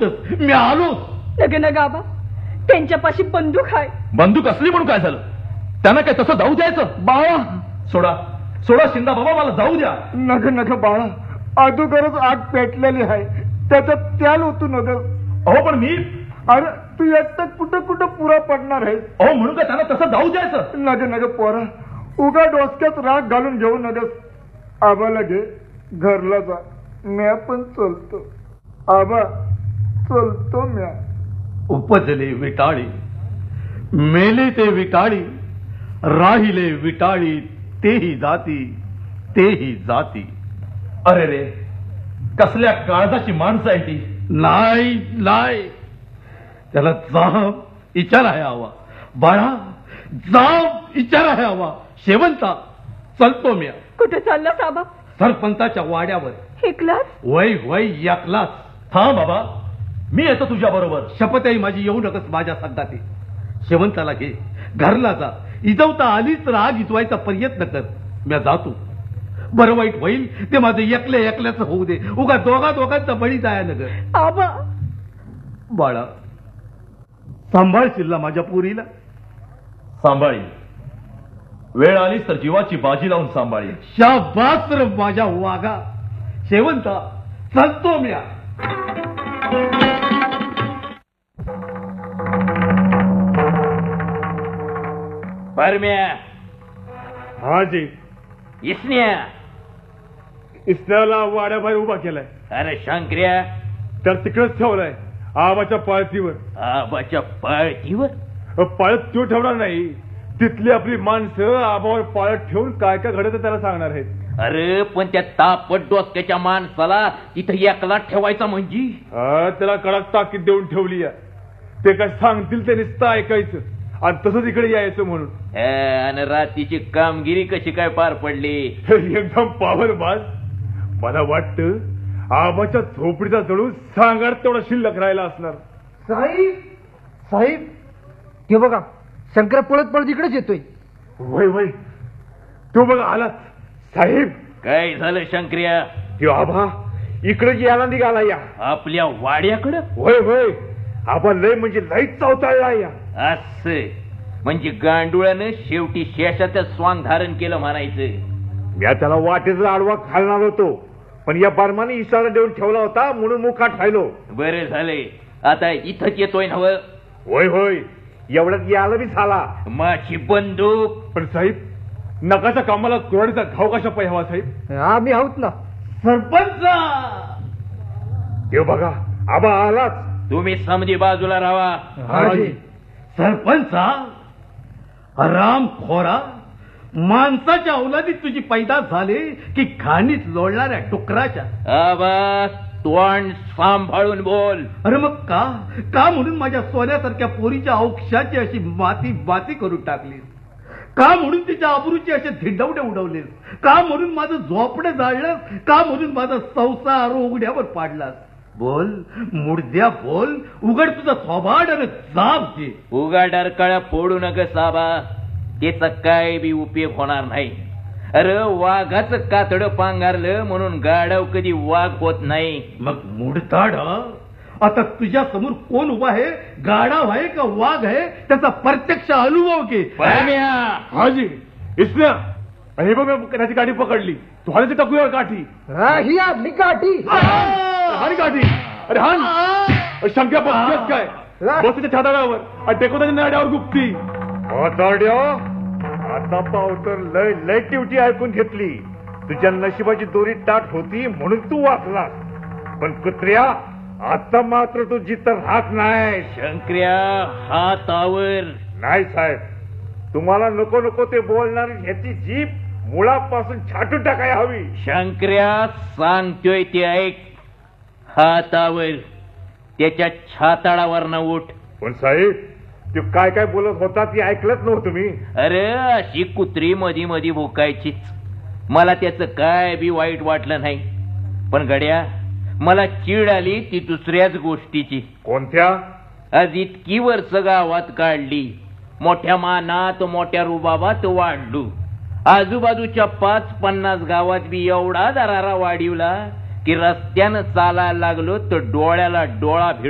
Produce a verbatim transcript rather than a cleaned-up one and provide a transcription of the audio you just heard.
सांगतस मी आलो. नग नग आबा, त्यांच्यापाशी बंदूक आहे. बंदूक असली म्हणून काय झालं? त्यांना काय तसं जाऊ द्यायचं? बाळा सोडा सोडा शिंदा बाबा, मला जाऊ द्या. नग नग बाळा, अगोदरच आग पेटलेली आहे, त्याच्यात त्याल होतो नग. अहो पण मी, अरे तू एकटा कुठं कुठं पुरा पडणार आहे. अहो म्हणून काय त्यांना तसं जाऊ द्यायचं? नग नग पोरा, उगा डोसक्यात राग घालून घेऊ नगस. आबाला घे, घरला जा, म्या पण चलतो. आबा चलतो म्या. उपजले विटाळी, मेले ते विटाळी, राहिले विटाळी, तेही जाती तेही जाती. अरे रे, कसल्या काळजाची माणसं आहे ती. नाही नाही, त्याला जाब इचाराया हवा. बाळा जाब इचाराया हवा. शेवंता चलतो म्या. कुठे चालला साबा? सरपंचाच्या वाड्यावर. एकलाच? वय वय एकलाच. हा बाबा, मी येतो तुझ्या बरोबर. शपथ आहे माझी, येऊ नकस माझ्या संगाती. शेवंताला घे, घरला जा. इजवता आलीच तर आग इजवायचा प्रयत्न कर. मी जातो. बरं वाईट होईल ते माझं एकले एकल्याचं होऊ दे. उगा दोघा दोघांचा बळी जाया नगर. आबा बाळा, सांभाळशील ना माझ्या पुरीला? सांभाळी. वेळ आली तर जीवाची बाजी लावून सांभाळी. शाबास रे माझ्या वाघा. शेवंता चालतो म्या. परम्या. हा जी. इसन्या. इसण्याला वाड्याबाहेर उभा केलाय. अरे शंकर्या, तर तिकडेच ठेवलाय आबाच्या पाळतीवर. आबाच्या पाळतीवर? पाळत तो ठेवणार नाही, तिथली आपली माणसं आबावर पाळत ठेवून काय काय घडत त्याला सांगणार आहेत. अरे पण त्या तापट डोसक्याच्या माणसाला तिथं एकला ठेवायचा म्हणजे? त्याला कडक ताकीद देऊन ठेवली आहे. ते काय सांगतील ते नुसतं ऐकायचं आणि तसंच इकडे यायचं म्हणून. आणि रात्रीची कामगिरी कशी काय पार पडली? एकदम पावर बाज. मला वाटतं आबाच्या झोपडीचा जळून सांगार तेवढा शिल्लक राहिला असणार. साहेब साहेब, ते बघा शंकर पळत पळत इकडेच येतोय. वय वय, तो बघा आलाच. साहेब, काय झालं शंकर्या? तो आबा इकडे यायला निघाला. या आपल्या वाड्याकडं? होय होय, आबा लय म्हणजे लईच चावताळला. या असं म्हणजे गांडुळ्यानं शेवटी शेषाचं स्वांग धारण केलं म्हणायचं. मी त्याला वाटेचा आडवा घालणार होतो, पण या बारमाने इशारा देऊन ठेवला होता म्हणून मुखात राहिलो. बरं झालंय, आता इथंच येतोय नव? होय होय, एवढ्यात यायला बी झाला. माझी बंदूक. पण साहेब, नकाच्या कामाला कुऱ्हाडीचा घाव कशा पाय हवा साहेब? आम्ही आहोत ना. सरपंच, हे बघा आबा आलाच. तुम्ही समधी बाजूला राहा. सरपंच, राम खोरा, माणसाच्या अवलादीत तुझी पैदास झाली की खाणीत लोळणाऱ्या डुकराच्या? आबा तोंड सांभाळून बोल. अरे मग का का म्हणून माझ्या सोन्यासारख्या पोरीच्या औक्षाची अशी माती माती करून टाकलीस? का म्हणून तिच्या अब्रूची असे धिंडवडे उडवलेस? का म्हणून माझं झोपडे जाळलंस? का म्हणून माझा संसार उघड्यावर पाडलास? बोल मुडद्या, बोल. उघड तुझा थोबाड आणि जाब घे. उगा डरकाळा फोडू नका साबा, त्याचा काय बी उपयोग होणार नाही. अरे वाघाचं कातडं पांघरलं म्हणून गाढव कधी वाघ होत नाही. मग मुडताड, आता तुझ्या समोर कोण उभा आहे? गाढव आहे का वाघ आहे? त्याचा प्रत्यक्ष अनुभव घे. हाजी, इसल्या हे बघ त्याची गाडी पकडली. तू हाण्याची टाकूया काठी. ही आपली काठी. हानी काठी. अरे हान शंक्या बसतेस काय? बस त्याच्या छाताडावर आणि टेको त्याच्या नाड्यावर गुप्ती. आता पाव तर लय लय टिवटी ऐकून घेतली. तुझ्या नशिबाची दोरी ताट होती म्हणून तू वाचला. पण कुत्र्या, आता मात्र तू जिथं राहत नाही. शंकर्या हातावर. नाही साहेब, तुम्हाला नको नको ते बोलणार ह्याची जीभ मुळापासून छाटून टाकाय हवी. शंकर्या सांगतोय ते ऐक. हातावर, त्याच्या छाताडावर न उठ. पण साहेब, तू काय काय बोलत होता ती ऐकलंच नव्हतं तुम्ही. अरे अशी कुत्री मधी मधी भुकायचीच. मला त्याचं काय बी वाईट वाटलं नाही. पण गड्या, मला चीड आली ती दुसऱ्याच गोष्टीची. कोणत्या? आज इतकी वर्ष गावात काढली, मोठ्या मानात मोठ्या रुबाबात वाढलो. आजूबाजूच्या पाच पन्नास गावात बी एवढा दरारा वाढीवला की रस्त्यानं चालायला लागलो तर डोळ्याला डोळा